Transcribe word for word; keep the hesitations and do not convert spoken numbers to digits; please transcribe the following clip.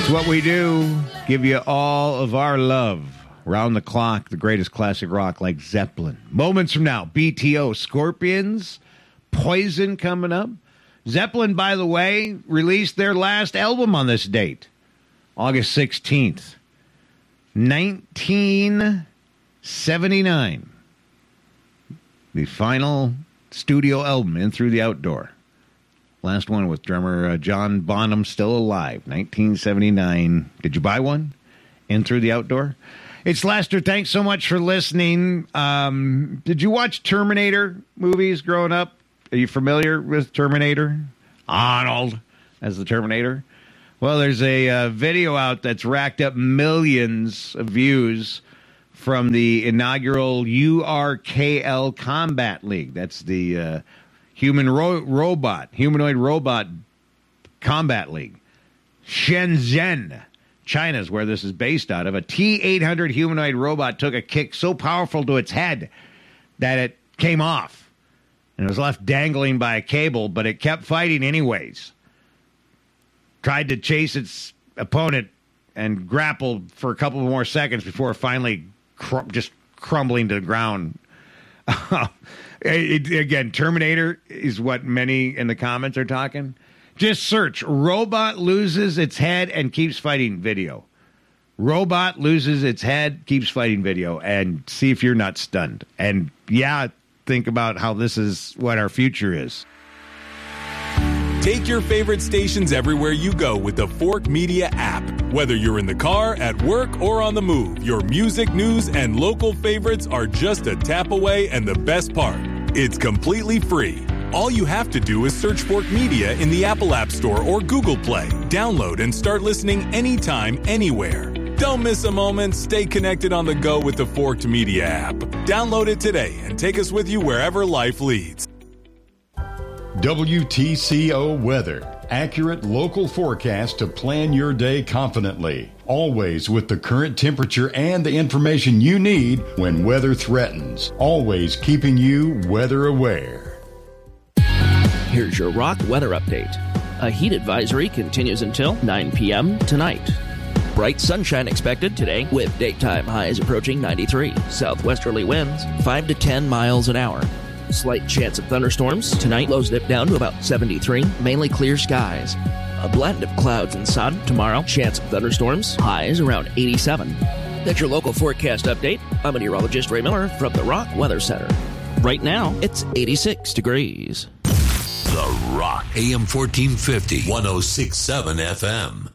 It's what we do. Give you all of our love. Round the clock, the greatest classic rock like Zeppelin. Moments from now, B T O, Scorpions, Poison coming up. Zeppelin, by the way, released their last album on this date, August sixteenth, nineteen seventy-nine. The final studio album, In Through the Outdoor. Last one with drummer uh, John Bonham still alive, nineteen seventy-nine. Did you buy one? In Through the Outdoor? It's Lester. Thanks so much for listening. Um, did you watch Terminator movies growing up? Are you familiar with Terminator? Arnold as the Terminator? Well, there's a uh, video out that's racked up millions of views from the inaugural U R K L Combat League. That's the uh, human ro- robot, humanoid robot combat league. Shenzhen, China is where this is based out of. A T eight hundred humanoid robot took a kick so powerful to its head that it came off. And it was left dangling by a cable, but it kept fighting anyways. Tried to chase its opponent and grappled for a couple more seconds before finally cr- just crumbling to the ground. it, again, Terminator is what many in the comments are talking. Just search robot loses its head and keeps fighting video. Robot loses its head, keeps fighting video, and see if you're not stunned. And yeah, think about how this is what our future is. Take your favorite stations everywhere you go with the Fork Media app. Whether you're in the car, at work, or on the move, your music, news, and local favorites are just a tap away, and the best part, it's completely free. All you have to do is search Fork Media in the Apple App Store or Google Play. Download and start listening anytime, anywhere. Don't miss a moment. Stay connected on the go with the Forked Media app. Download it today and take us with you wherever life leads. W T C O Weather. Accurate local forecast to plan your day confidently. Always with the current temperature and the information you need when weather threatens. Always keeping you weather aware. Here's your Rock weather update. A heat advisory continues until nine p.m. tonight. Bright sunshine expected today with daytime highs approaching ninety-three. Southwesterly winds five to ten miles an hour. Slight chance of thunderstorms. Tonight, lows dip down to about seventy-three. Mainly clear skies. A blend of clouds and sun. Tomorrow, chance of thunderstorms. Highs around eighty-seven. That's your local forecast update. I'm meteorologist Ray Miller from the Rock Weather Center. Right now, it's eighty-six degrees. The Rock, A M fourteen fifty, one oh six point seven F M.